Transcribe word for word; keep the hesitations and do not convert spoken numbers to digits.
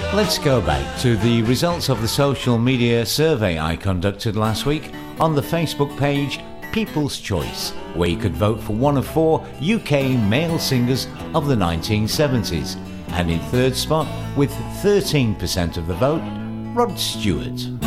Let's go back to the results of the social media survey I conducted last week on the Facebook page People's Choice, where you could vote for one of four U K male singers of the nineteen seventies. And in third spot, with thirteen percent of the vote, Rod Stewart.